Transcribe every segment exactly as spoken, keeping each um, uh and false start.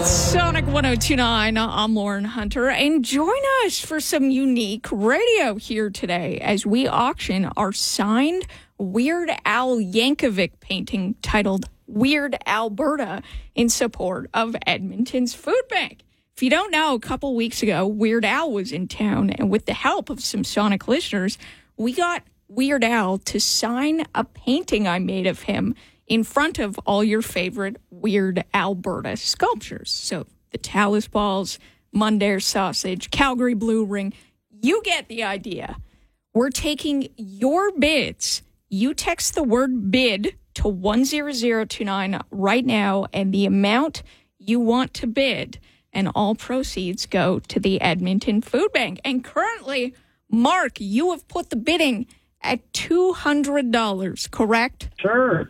Sonic one oh two point nine, I'm Lauren Hunter, and join us for some unique radio here today as we auction our signed Weird Al Yankovic painting titled Weird Alberta in support of Edmonton's Food Bank. If you don't know, a couple weeks ago, Weird Al was in town, and with the help of some Sonic listeners, we got Weird Al to sign a painting I made of him in front of all your favorite Weird Alberta sculptures. So the Talus Balls, Mundare Sausage, Calgary Blue Ring. You get the idea. We're taking your bids. You text the word bid to one zero zero two nine right now, and the amount you want to bid, and all proceeds go to the Edmonton Food Bank. And currently, Mark, you have put the bidding at two hundred dollars, correct? Sure.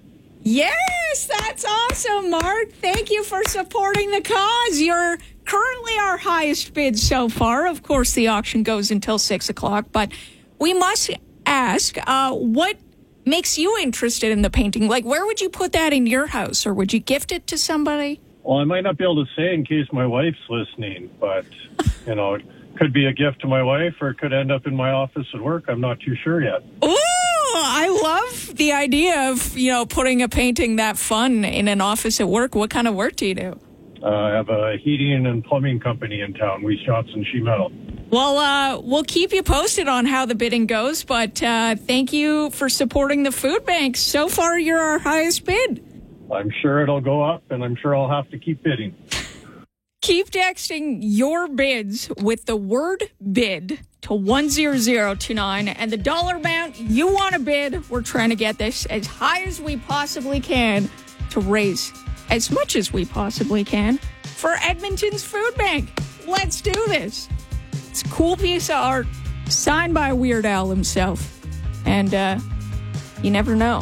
Yes, that's awesome, Mark. Thank you for supporting the cause. You're currently our highest bid so far. Of course, the auction goes until six o'clock, but we must ask, uh, what makes you interested in the painting? Like, where would you put that in your house, or would you gift it to somebody? Well, I might not be able to say in case my wife's listening, but, you know, it could be a gift to my wife, or it could end up in my office at work. I'm not too sure yet. Ooh! I love the idea of, you know, putting a painting that fun in an office at work. What kind of work do you do? Uh, I have a heating and plumbing company in town, We Shots and Sheet Metal. Well, uh, we'll keep you posted on how the bidding goes, but uh, thank you for supporting the food bank. So far, you're our highest bid. I'm sure it'll go up, and I'm sure I'll have to keep bidding. Keep texting your bids with the word bid to one zero zero two nine, and the dollar amount you want to bid. We're trying to get this as high as we possibly can to raise as much as we possibly can for Edmonton's Food Bank. Let's do this. It's a cool piece of art signed by Weird Al himself. And uh, you never know.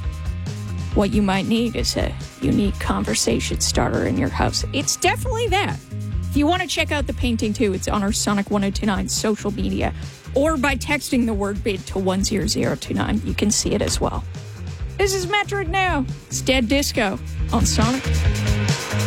What you might need is a unique conversation starter in your house. It's definitely that. If you want to check out the painting, too, it's on our Sonic one oh two nine social media, or by texting the word bid to one zero zero two nine. You can see it as well. This is Metric Now. It's Dead Disco on Sonic.